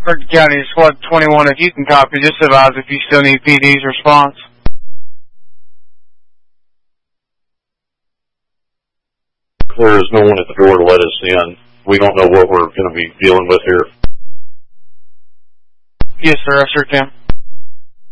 Bergen County, Squad 21, if you can copy, just advise if you still need PD's response. There is no one at the door to let us in. We don't know what we're going to be dealing with here. Yes, sir, I sure can.